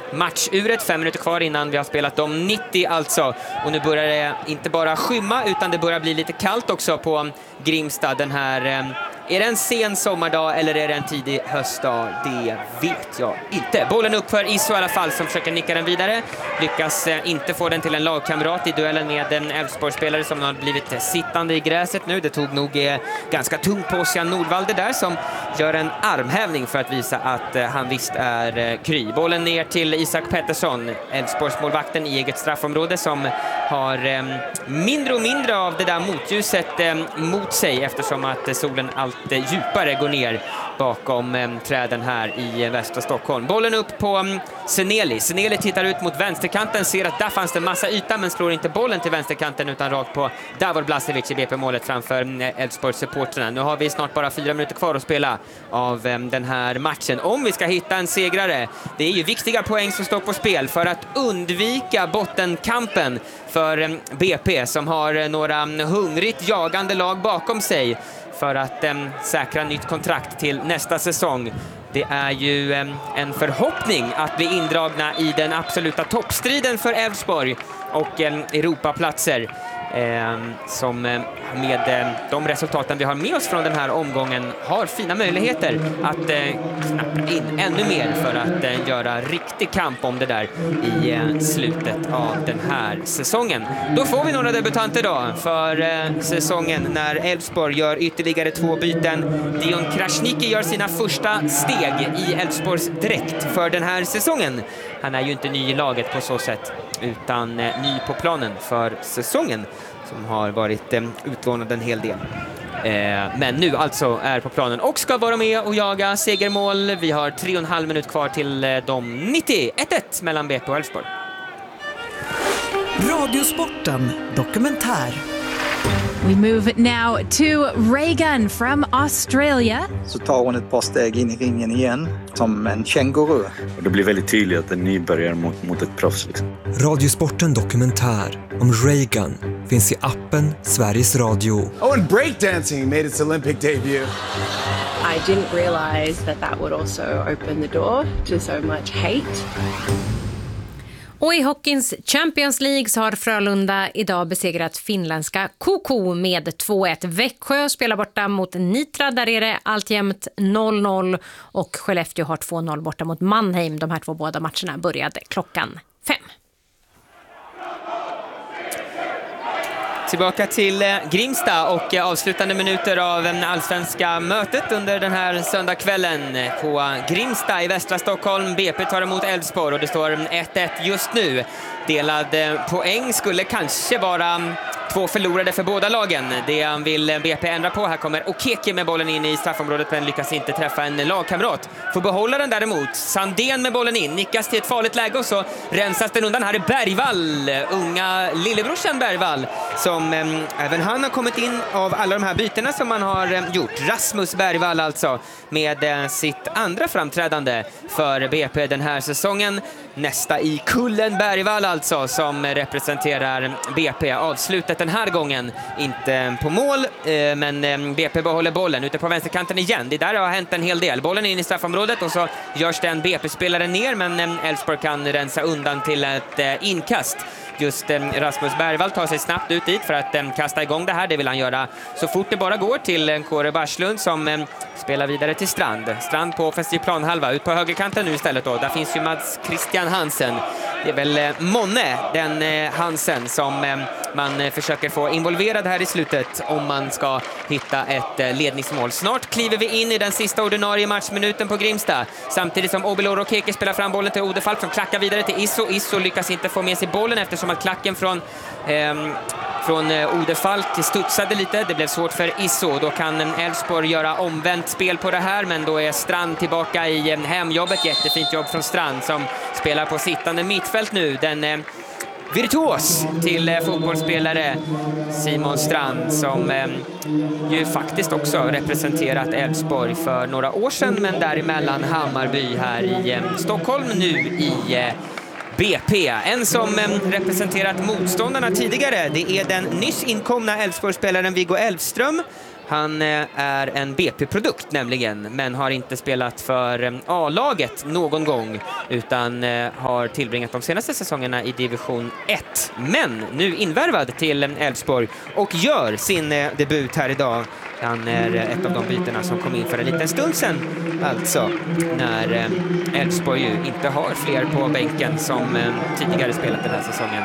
matchuret. 5 minuter kvar innan vi har spelat de 90 alltså. Och nu börjar det inte bara skymma utan det börjar bli lite kallt också på Grimsta den här. Är det en sen sommardag eller är det en tidig höstdag? Det vet jag inte. Bollen upp för Isso i alla fall som försöker nicka den vidare. Lyckas inte få den till en lagkamrat i duellen med en Elfsborgsspelare som har blivit sittande i gräset nu. Det tog nog ganska tungt på Ossian Nordvalde där som gör en armhävning för att visa att han visst är kry. Bollen ner till Isak Pettersson, Elfsborgsmålvakten i eget straffområde som har mindre och mindre av det där motljuset mot sig eftersom att solen allt djupare går ner bakom träden här i västra Stockholm. Bollen upp på Seneli. Seneli tittar ut mot vänsterkanten, ser att där fanns det massa yta men slår inte bollen till vänsterkanten utan rakt på Davor Blasevic i BP-målet framför Elfsborgs-supporterna. Nu har vi snart bara 4 minuter kvar att spela av den här matchen. Om vi ska hitta en segrare, det är ju viktiga poäng som står på spel för att undvika bottenkampen för BP som har några hungrigt jagande lag bakom sig för att säkra nytt kontrakt till nästa säsong. Det är ju en förhoppning att bli indragna i den absoluta toppstriden för Elfsborg och Europaplatser som med de resultaten vi har med oss från den här omgången har fina möjligheter att knappa in ännu mer för att göra riktig kamp om det där i slutet av den här säsongen. Då får vi några debutanter då för säsongen när Elfsborg gör ytterligare 2 byten. Dion Krasniqi gör sina första steg i Elfsborgs dräkt för den här säsongen. Han är ju inte ny i laget på så sätt utan ny på planen för säsongen som har varit utlånad en hel del. Men nu alltså är på planen och ska vara med och jaga segermål. Vi har 3,5 minuter kvar till de 90. 1-1 mellan BP och Elfsborg. Radiosporten dokumentär. We move now to Reagan from Australia. Så tar hon ett par steg in i ringen igen som en känguru. Och det blir väldigt tydligt att en nybörjare mot ett proffs. Liksom. Radiosporten dokumentär om Reagan finns i appen Sveriges Radio. Oh, and breakdancing made its Olympic debut. I didn't realize that would also open the door to so much hate. Och i hockeyns Champions League så har Frölunda idag besegrat finländska KK med 2-1. Växjö spelar borta mot Nitra, där är det alltjämt 0-0 och Skellefteå har 2-0 borta mot Mannheim. De här 2 båda matcherna började klockan 5. Tillbaka till Grimsta och avslutande minuter av allsvenska mötet under den här söndagskvällen på Grimsta i västra Stockholm. BP tar emot Elfsborg och det står 1-1 just nu. Delad poäng skulle kanske vara 2 förlorade för båda lagen. Det vill BP ändra på. Här kommer Okeke med bollen in i straffområdet men lyckas inte träffa en lagkamrat. Får behålla den däremot. Sandén med bollen in. Nickas till ett farligt läge och så rensas den undan. Här är Bergvall, unga lillebrorsan Bergvall, som även han har kommit in av alla de här bytena som man har gjort. Rasmus Bergvall alltså med sitt andra framträdande för BP den här säsongen. Nästa i kullen Bergvall alltså som representerar BP. Avslutet den här gången inte på mål men BP behåller bollen ute på vänsterkanten igen. Det där har hänt en hel del. Bollen in i straffområdet och så görs det en BP-spelare ner men Elfsborg kan rensa undan till ett inkast. Just Rasmus Bergvall tar sig snabbt ut dit för att kasta igång det här. Det vill han göra så fort det bara går till Kåre Barslund som spelar vidare till Strand. Strand på offensiv planhalva. Ut på högerkanten nu istället då. Där finns ju Mats Christian Hansen. Det är väl Monne, den Hansen, som man försöker få involverad här i slutet om man ska hitta ett ledningsmål. Snart kliver vi in i den sista ordinarie matchminuten på Grimsta. Samtidigt som Obilor och Keke spelar fram bollen till Odefalk som klackar vidare till Isso. Isso lyckas inte få med sig bollen eftersom att klacken från Odefalk studsade lite. Det blev svårt för Isso. Då kan Elfsborg göra omvänt spel på det här, men då är Strand tillbaka i hemjobbet. Jättefint jobb från Strand som spelar på sittande mittfält nu. Den virtuos till fotbollsspelare Simon Strand som ju faktiskt också representerat Elfsborg för några år sedan, men däremellan Hammarby här i Stockholm, nu i BP. En som representerat motståndarna tidigare, det är den nyss inkomna Elfsborgsspelaren Viggo Elfström. Han är en BP-produkt nämligen, men har inte spelat för A-laget någon gång utan har tillbringat de senaste säsongerna i division 1. Men nu invärvad till Elfsborg och gör sin debut här idag. Han är ett av de bytena som kom in för en liten stund sedan, alltså när Elfsborg ju inte har fler på bänken som tidigare spelat den här säsongen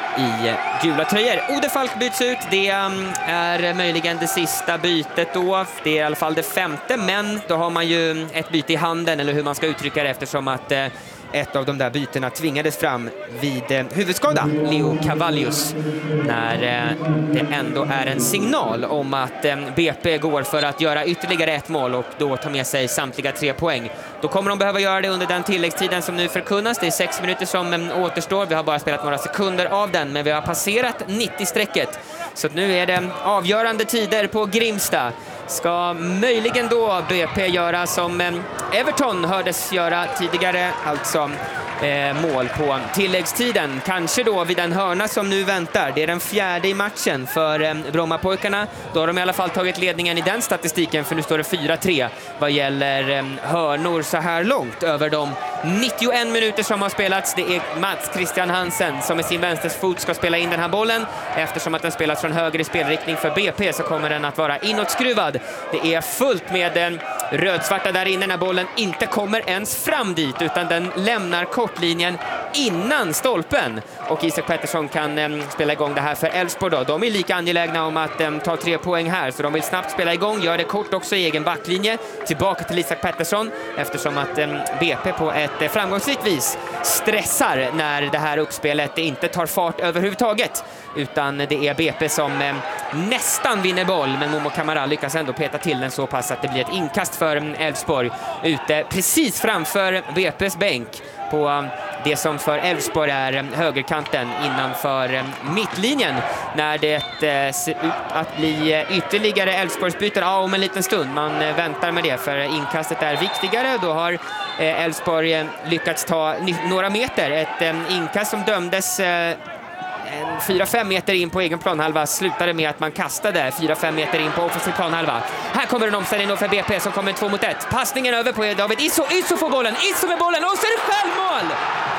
i gula tröjor. Ode Falk byts ut, det är möjligen det sista bytet då, det är i alla fall det 5:e, men då har man ju ett byte i handen, eller hur man ska uttrycka det, eftersom att ett av de där bytena tvingades fram vid huvudskada, Leo Cavallius, när det ändå är en signal om att BP går för att göra ytterligare ett mål och då ta med sig samtliga 3 poäng. Då kommer de behöva göra det under den tilläggstiden som nu förkunnas. Det är 6 minuter som återstår. Vi har bara spelat några sekunder av den, men vi har passerat 90-strecket. Så nu är det avgörande tider på Grimsta. Ska möjligen då BP göra som Everton hördes göra tidigare, alltså mål på tilläggstiden. Kanske då vid den hörna som nu väntar. Det är den 4:e i matchen för Brommapojkarna. Då har de i alla fall tagit ledningen i den statistiken, för nu står det 4-3 vad gäller hörnor så här långt över de 91 minuter som har spelats. Det är Mats Christian Hansen som med sin vänsterfot ska spela in den här bollen. Eftersom att den spelas från höger i spelriktning för BP så kommer den att vara inåtskruvad. Det är fullt med rödsvarta där inne när bollen inte kommer ens fram dit, utan den lämnar kortlinjen innan stolpen. Och Isak Pettersson kan spela igång det här för Elfsborg då. De är lika angelägna om att ta 3 poäng här, så de vill snabbt spela igång. Gör det kort också i egen backlinje. Tillbaka till Isak Pettersson, eftersom att BP på ett framgångsrikt vis stressar när det här uppspelet inte tar fart överhuvudtaget. Utan det är BP som nästan vinner boll, men Momo Kamara lyckas ändå peta till den så pass att det blir ett inkast för Elfsborg ute precis framför BPs bänk på det som för Elfsborg är högerkanten innanför mittlinjen, när det ser ut att bli ytterligare Elfsborgsbyten om en liten stund. Man väntar med det, för inkastet är viktigare. Då har Elfsborg lyckats ta några meter. Ett inkast som dömdes 4-5 meter in på egen planhalva slutade med att man kastade 4-5 meter in på offensiv planhalva. Här kommer en omställning då för BP som kommer 2 mot 1. Passningen över på David Isso. Isso får bollen. Isso med bollen och så är det självmål!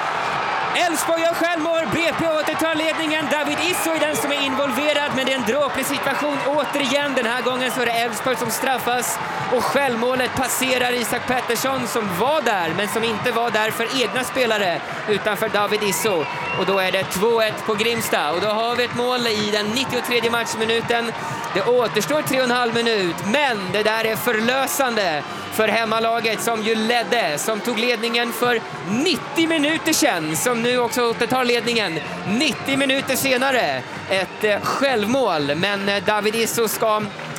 Elfsborg gör självmål. BP återtar ledningen. David Isso är den som är involverad, men det är en dråplig situation återigen. Den här gången så är det Elfsborg som straffas och självmålet passerar Isak Pettersson som var där, men som inte var där för egna spelare utan för David Isso. Och då är det 2-1 på Grimsta och då har vi ett mål i den 93:e matchminuten. Det återstår 3,5 minut, men det där är förlösande för hemmalaget som ju ledde, som tog ledningen för 90 minuter sedan, som nu också återtar ledningen 90 minuter senare. Ett självmål, men David Isso ska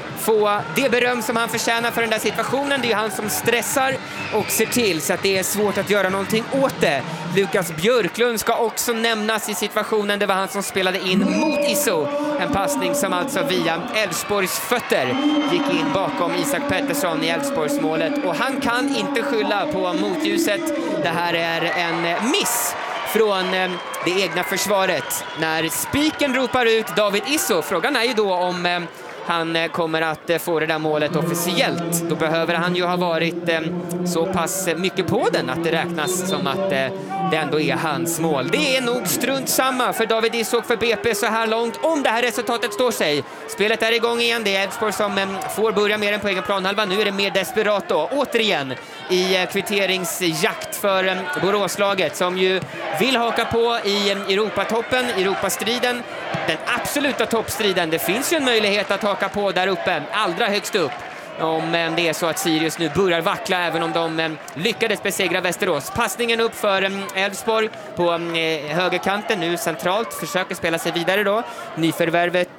få det beröm som han förtjänar för den där situationen. Det är han som stressar och ser till så att det är svårt att göra någonting åt det. Lukas Björklund ska också nämnas i situationen. Det var han som spelade in mot Isso. En passning som alltså via Elfsborgs fötter gick in bakom Isak Pettersson i Elfsborgsmålet. Och han kan inte skylla på motljuset. Det här är en miss från det egna försvaret när spiken ropar ut David Isso. Frågan är ju då om han kommer att få det där målet officiellt. Då behöver han ju ha varit så pass mycket på den att det räknas som att det ändå är hans mål. Det är nog strunt samma för David Isso och för BP så här långt, om det här resultatet står sig. Spelet är igång igen. Det är Elfsborg som får börja med den på egen planhalva. Nu är det mer desperat då. Återigen i kvitteringsjakt för Boråslaget som ju vill haka på i Europatoppen, Europastriden. Den absoluta toppstriden. Det finns ju en möjlighet att haka på där uppe, allra högst upp. Om det är så att Sirius nu börjar vackla, även om de lyckades besegra Västerås. Passningen upp för Elfsborg på högerkanten, nu centralt, försöker spela sig vidare då. Nyförvärvet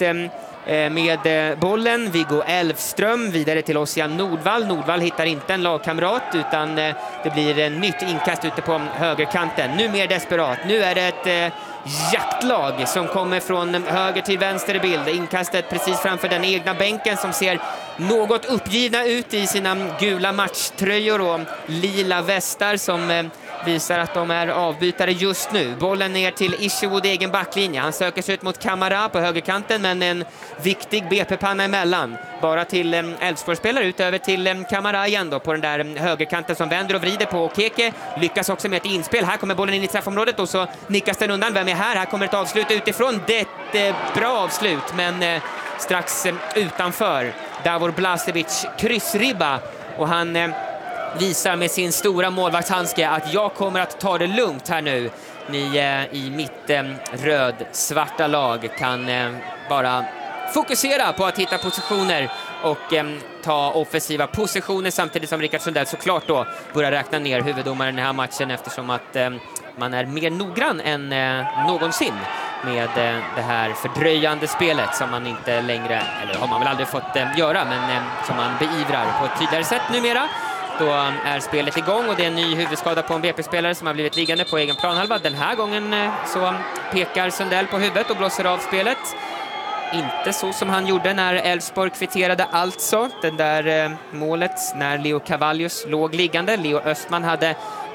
med bollen, Viggo Elfström vidare till Ossian Nordvall. Nordvall hittar inte en lagkamrat utan det blir en nytt inkast ute på högerkanten. Nu mer desperat, nu är det ett jaktlag som kommer från höger till vänster i bild. Inkastet precis framför den egna bänken som ser något uppgivna ut i sina gula matchtröjor och lila västar som visar att de är avbytare just nu. Bollen ner till Isherwood i egen backlinje. Han söker sig ut mot Kamara på högerkanten, men en viktig BP-panna emellan. Bara till Elfsborg-spelare ut över till Kamara igen då på den där högerkanten som vänder och vrider på. Okeke lyckas också med ett inspel. Här kommer bollen in i straffområdet och så nickas den undan. Vem är här? Här kommer ett avslut utifrån. Det är ett bra avslut, men strax utanför. Davor Blasevic kryssribba och han visar med sin stora målvaktshandske att jag kommer att ta det lugnt här nu. Ni i mitt röd-svarta lag kan bara fokusera på att hitta positioner och ta offensiva positioner, samtidigt som Rickard Sundell såklart då börjar räkna ner huvuddomaren i den här matchen, eftersom att man är mer noggrann än någonsin med det här fördröjande spelet som man inte längre, eller har man väl aldrig fått göra, men som man beivrar på ett tydligare sätt numera. Då är spelet igång och det är en ny huvudskada på en BP-spelare som har blivit liggande på egen planhalva. Den här gången så pekar Sundell på huvudet och blåser av spelet. Inte så som han gjorde när Elfsborg kvitterade alltså det där målet när Leo Cavallius låg liggande. Leo Östman hade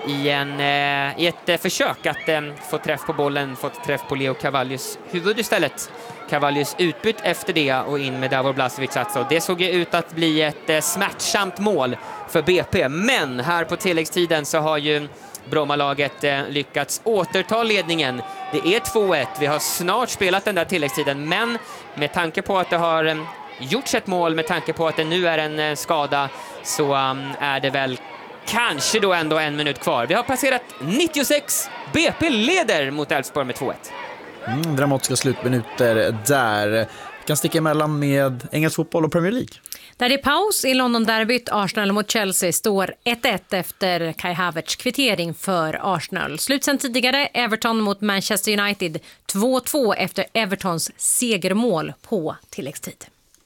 i ett försök att få träff på bollen fått träff på Leo Cavallius huvud istället. Cavallius utbytt efter det och in med Davor Blasevic alltså. Det såg ju ut att bli ett smärtsamt mål för BP, men här på tilläggstiden så har ju Brommalaget lyckats återta ledningen. Det är 2-1. Vi har snart spelat den där tilläggstiden, men med tanke på att det har gjorts ett mål, med tanke på att det nu är en skada, så är det väl kanske då ändå 1 minut kvar. Vi har passerat 96. BP leder mot Elfsborg med 2-1. Dramatiska slutminuter där. Kan sticka emellan med engelsk fotboll och Premier League. Där det är paus i London-derbyt Arsenal mot Chelsea står 1-1 efter Kai Havertz kvittering för Arsenal. Slut sen tidigare Everton mot Manchester United 2-2 efter Evertons segermål på tilläggstid.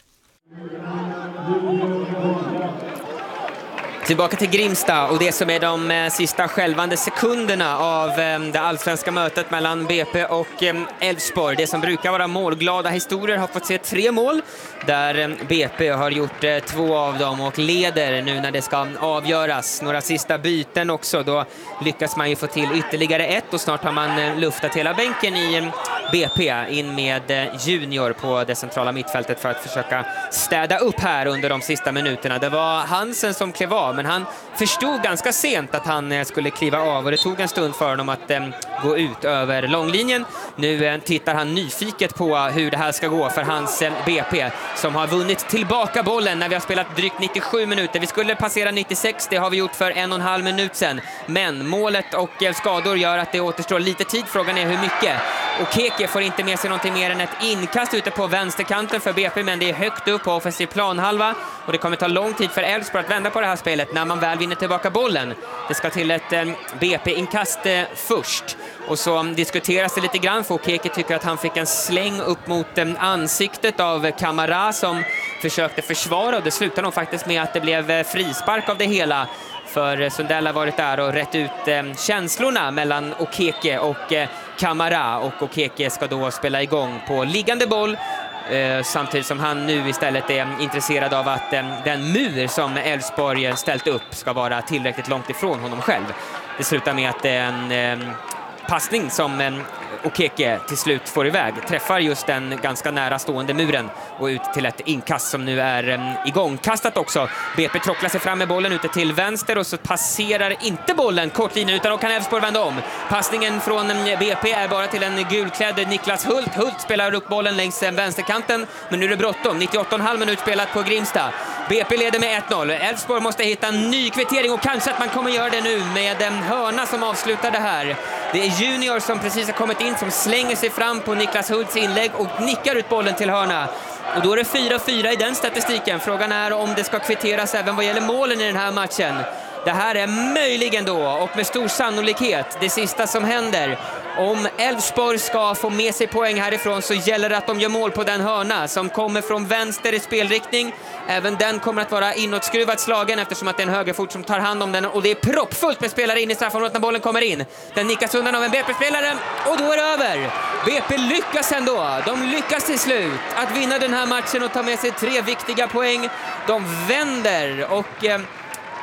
Tillbaka till Grimsta och det som är de sista skälvande sekunderna av det allsvenska mötet mellan BP och Elfsborg. Det som brukar vara målglada historier har fått se 3 mål där BP har gjort 2 av dem och leder nu när det ska avgöras. Några sista byten också, då lyckas man ju få till ytterligare 1 och snart har man luftat hela bänken i BP in med Junior på det centrala mittfältet för att försöka städa upp här under de sista minuterna. Det var Hansen som klev av, men han förstod ganska sent att han skulle kliva av och det tog en stund för honom att gå ut över långlinjen. Nu tittar han nyfiket på hur det här ska gå för hans BP som har vunnit tillbaka bollen när vi har spelat drygt 97 minuter. Vi skulle passera 96, det har vi gjort för 1,5 minut sedan. Men målet och skador gör att det återstår lite tid. Frågan är hur mycket. Och Keke får inte med sig någonting mer än ett inkast ute på vänsterkanten för BP, men det är högt upp på offensiv planhalva och det kommer ta lång tid för Elfsborg att vända på det här spelet när man väl vinner tillbaka bollen. Det ska till ett BP-inkast först och så diskuteras det lite grann för Keke tycker att han fick en släng upp mot ansiktet av Kamara som försökte försvara och det slutade nog faktiskt med att det blev frispark av det hela. För Sundell har varit där och rätt ut känslorna mellan Okeke och Kamara och Okeke ska då spela igång på liggande boll samtidigt som han nu istället är intresserad av att den mur som Elfsborg ställt upp ska vara tillräckligt långt ifrån honom själv. Det slutar med att en passning som Okeke till slut får iväg träffar just den ganska nära stående muren och ut till ett inkast som nu är igångkastat också. BP trocklar sig fram med bollen ute till vänster och så passerar inte bollen kortlinjen utan då kan Elfsborg vända om. Passningen från BP är bara till en gulklädd Niklas Hult. Hult spelar upp bollen längs vänsterkanten, men nu är det bråttom. 98,5 minut spelat på Grimsta. BP leder med 1-0. Elfsborg måste hitta en ny kvittering och kanske att man kommer göra det nu med en hörna som avslutar det här. Det är Junior som precis har kommit in som slänger sig fram på Niklas Hults inlägg och nickar ut bollen till hörna. Och då är det 4-4 i den statistiken. Frågan är om det ska kvitteras även vad gäller målen i den här matchen. Det här är möjligen då och med stor sannolikhet det sista som händer. Om Elfsborg ska få med sig poäng härifrån så gäller det att de gör mål på den hörna som kommer från vänster i spelriktning. Även den kommer att vara inåtskruvat slagen eftersom att det är en högerfot som tar hand om den. Och det är proppfullt med spelare in i straffområdet när bollen kommer in. Den nickas undan av en BP-spelare och då är det över. BP lyckas ändå. De lyckas till slut att vinna den här matchen och ta med sig 3 viktiga poäng. De vänder och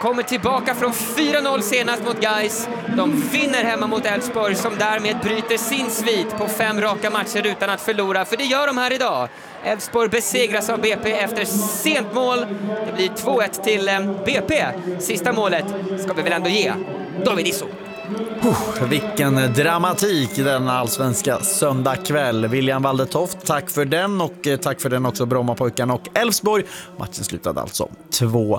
kommer tillbaka från 4-0 senast mot Gais. De vinner hemma mot Elfsborg som därmed bryter sin svit på 5 raka matcher utan att förlora. För det gör de här idag. Elfsborg besegras av BP efter sent mål. Det blir 2-1 till BP. Sista målet ska vi väl ändå ge David Isso. Vilken dramatik den allsvenska söndagkväll. William Waldetoft, tack för den, och tack för den också Brommapojkarna och Elfsborg. Matchen slutade alltså 2-1.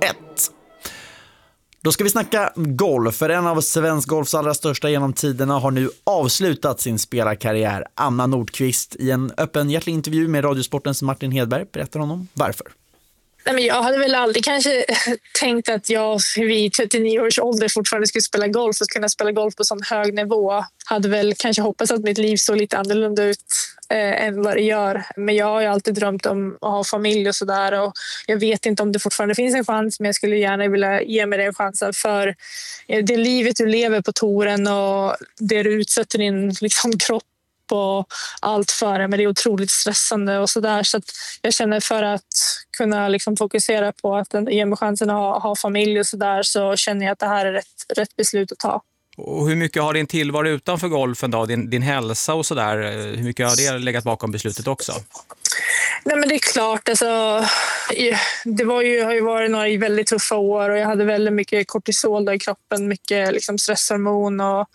Då ska vi snacka golf, för en av svensk golfs allra största genom tiderna har nu avslutat sin spelarkarriär. Anna Nordqvist, i en öppenhjärtig intervju med Radiosportens Martin Hedberg, berättar honom varför. Nej, men jag hade väl aldrig kanske tänkt att jag vid 39 års ålder fortfarande skulle spela golf och kunna spela golf på sån hög nivå. Hade väl kanske hoppats att mitt liv såg lite annorlunda ut än vad det gör. Men jag har ju alltid drömt om att ha familj och sådär. Och jag vet inte om det fortfarande finns en chans, men jag skulle gärna vilja ge mig den chansen. För det livet du lever på touren och det du utsätter din liksom, kropp och allt för det, men det är otroligt stressande och sådär, så att jag känner för att kunna liksom fokusera på att ge mig chansen att ha familj och sådär, så känner jag att det här är rätt beslut att ta. Och hur mycket har din tillvaro utanför golfen då, din hälsa och sådär, hur mycket har det legat bakom beslutet också? Nej, men det är klart, alltså, det har ju varit några väldigt tuffa år och jag hade väldigt mycket kortisol i kroppen, mycket liksom stresshormon och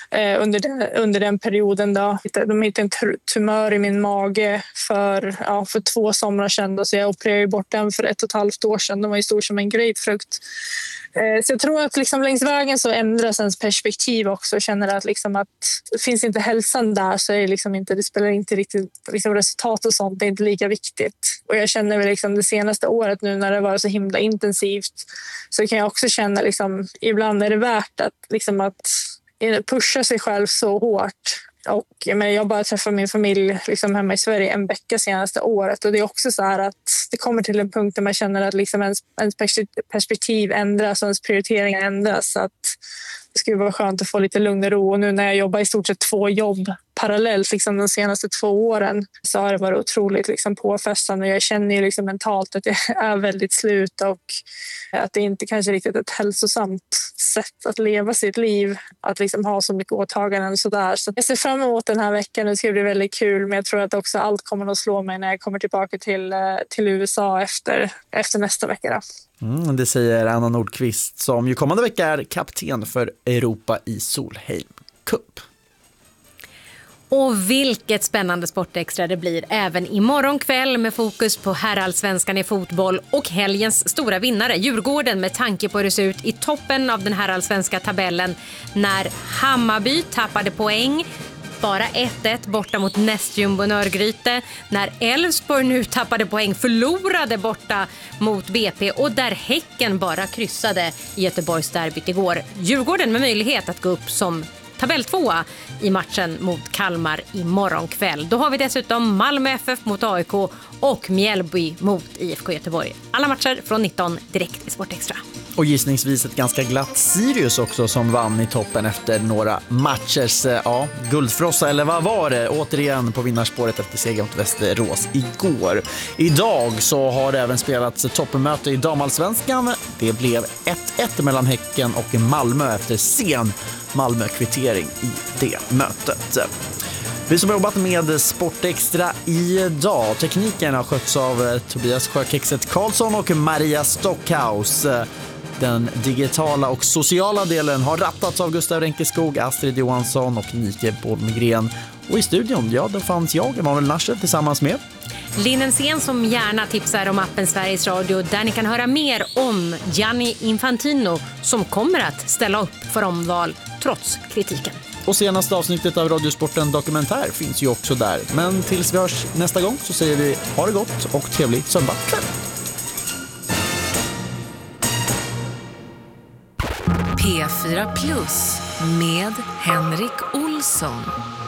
under den perioden då. De hittade en tumör i min mage för 2 somrar sedan, så jag opererade bort den för 1,5 år sedan. Den var ju stor som en grapefrukt. Så jag tror att liksom längs vägen så ändras ens perspektiv också. Jag känner att, liksom att finns inte hälsan där så är det, liksom inte, det spelar inte riktigt liksom resultat och sånt. Det är inte lika viktigt. Och jag känner väl liksom det senaste året nu när det var så himla intensivt, så kan jag också känna liksom, ibland är det värt att, liksom att pusha sig själv så hårt. Och jag bara träffade min familj liksom hemma i Sverige en vecka senaste året, och det är också så här att det kommer till en punkt där man känner att liksom ens perspektiv ändras och ens prioriteringar ändras, så att det skulle vara skönt att få lite lugn och ro. Och nu när jag jobbar i stort sett 2 jobb parallellt liksom de senaste 2 åren, så har det varit otroligt liksom påfrestande. Jag känner ju liksom mentalt att jag är väldigt slut och att det inte kanske riktigt är ett hälsosamt sätt att leva sitt liv, att liksom ha så mycket åtaganden och sådär. Så jag ser fram emot den här veckan, det ska bli väldigt kul, men jag tror att också allt kommer att slå mig när jag kommer tillbaka till USA efter nästa vecka då. Det säger Anna Nordqvist, som ju kommande vecka är kapten för Europa i Solheim Cup. Och vilket spännande sportextra det blir även imorgon kväll, med fokus på herrallsvenskan i fotboll och helgens stora vinnare Djurgården, med tanke på hur det ser ut i toppen av den herrallsvenska tabellen när Hammarby tappade poäng. Bara 1-1 borta mot nästjumbo Örgryte, när Elfsborg nu tappade poäng, förlorade borta mot BP, och där Häcken bara kryssade i Göteborgs derbyt igår. Djurgården med möjlighet att gå upp som tabelltvåa i matchen mot Kalmar imorgon kväll. Då har vi dessutom Malmö FF mot AIK och Mjällby mot IFK Göteborg. Alla matcher från 19 direkt i Sportextra. Och gissningsvis ett ganska glatt Sirius också, som vann i toppen efter några matchers guldfrossa, eller vad var det? Återigen på vinnarspåret efter seger mot Västerås igår. Idag så har det även spelats toppmöte i damallsvenskan. Det blev 1-1 mellan Häcken och Malmö efter sen Malmö-kvittering i det mötet. Vi som har jobbat med Sportextra idag, tekniken har skötts av Tobias Sjökexet Karlsson och Maria Stockhaus. Den digitala och sociala delen har rattats av Gustav Renkeskog, Astrid Johansson och Nike Bolmegren. Och i studion, då fanns jag, Emanuel Nascher, tillsammans med Linnen Sen, som gärna tipsar om appen Sveriges Radio, där ni kan höra mer om Gianni Infantino, som kommer att ställa upp för omval trots kritiken. Och senaste avsnittet av Radiosporten Dokumentär finns ju också där. Men tills vi hörs nästa gång så säger vi ha det gott och trevlig söndagkväll. P4 Plus med Henrik Olsson.